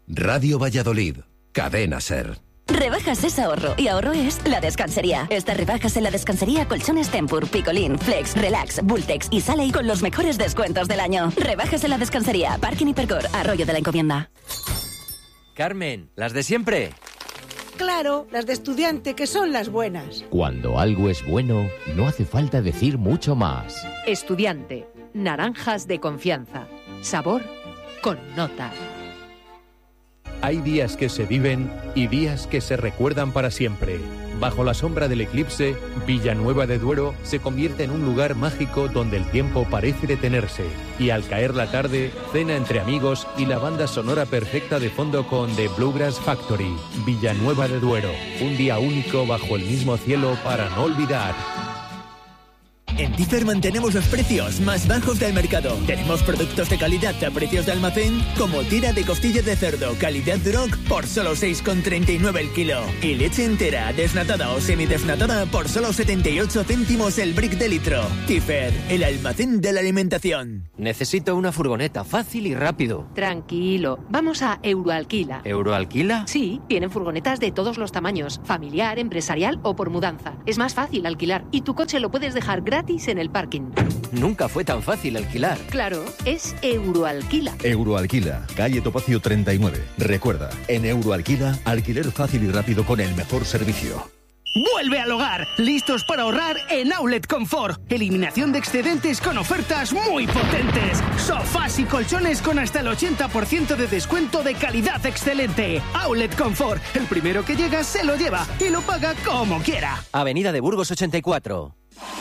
Radio Valladolid, Cadena SER. Rebajas es ahorro y ahorro es La Descansería. Estas rebajas en La Descansería, colchones Tempur, Picolín, Flex, Relax, Bultex y Sale con los mejores descuentos del año. Rebajas en La Descansería, Parking Hipercor, Arroyo de la Encomienda. Carmen, ¿las de siempre? Claro, las de estudiante, que son las buenas. Cuando algo es bueno, no hace falta decir mucho más. Estudiante, naranjas de confianza, sabor con nota. Hay días que se viven y días que se recuerdan para siempre. Bajo la sombra del eclipse, Villanueva de Duero se convierte en un lugar mágico donde el tiempo parece detenerse. Y al caer la tarde, cena entre amigos y la banda sonora perfecta de fondo con The Bluegrass Factory. Villanueva de Duero, un día único bajo el mismo cielo para no olvidar. En Differ mantenemos los precios más bajos del mercado. Tenemos productos de calidad a precios de almacén, como tira de costilla de cerdo, calidad Duroc, por solo 6,39 el kilo. Y leche entera, desnatada o semidesnatada, por solo 78 céntimos el brick de litro. Differ, el almacén de la alimentación. Necesito una furgoneta fácil y rápido. Tranquilo, vamos a Euroalquila. ¿Euroalquila? Sí, tienen furgonetas de todos los tamaños, familiar, empresarial o por mudanza. Es más fácil alquilar y tu coche lo puedes dejar gratis en el parking. Nunca fue tan fácil alquilar. Claro, es Euroalquila. Euroalquila, calle Topacio 39. Recuerda, en Euroalquila, alquiler fácil y rápido con el mejor servicio. ¡Vuelve al hogar! ¡Listos para ahorrar en Outlet Confort! Eliminación de excedentes con ofertas muy potentes. Sofás y colchones con hasta el 80% de descuento de calidad excelente. Outlet Confort. El primero que llega se lo lleva y lo paga como quiera. Avenida de Burgos 84.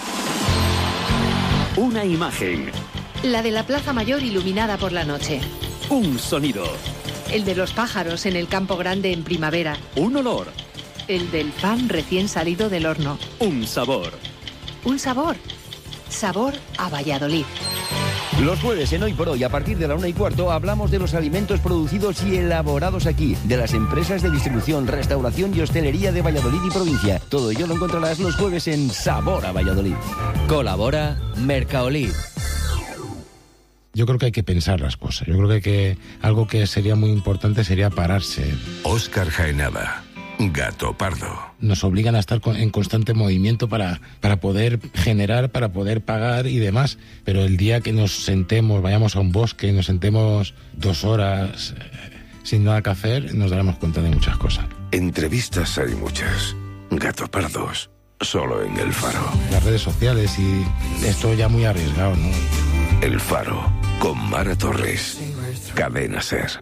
Una imagen. La de la Plaza Mayor iluminada por la noche. Un sonido. El de los pájaros en el campo grande en primavera. Un olor. El del pan recién salido del horno. Un sabor. Un sabor. Sabor a Valladolid. Los jueves en Hoy por Hoy, a partir de la 1:15, hablamos de los alimentos producidos y elaborados aquí, de las empresas de distribución, restauración y hostelería de Valladolid y provincia. Todo ello lo encontrarás los jueves en Sabor a Valladolid. Colabora Mercaolid. Yo creo que hay que pensar las cosas. Yo creo que algo que sería muy importante sería pararse. Óscar Jaenada, Gato Pardo. Nos obligan a estar en constante movimiento para poder generar, para poder pagar y demás. Pero el día que nos sentemos, vayamos a un bosque, nos sentemos 2 horas sin nada que hacer, nos daremos cuenta de muchas cosas. Entrevistas hay muchas. Gato Pardos, solo en El Faro. Las redes sociales y esto ya muy arriesgado, ¿no? El Faro, con Mara Torres. Cadena SER.